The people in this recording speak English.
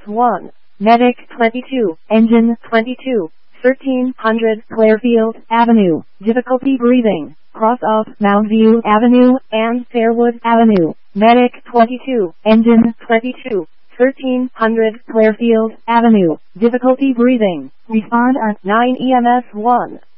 1. Medic 22, Engine 22, 1300 Clairfield Avenue. Difficulty breathing. Cross off Mount View Avenue and Fairwood Avenue. Medic 22, Engine 22, 1300 Clairfield Avenue. Difficulty breathing. Respond at 9 EMS 1.